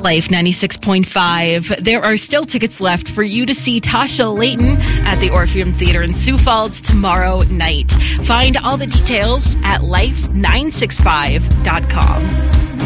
Life 96.5. There are still tickets left for you to see Tasha Layton at the Orpheum Theater in Sioux Falls tomorrow night. Find all the details at life965.com.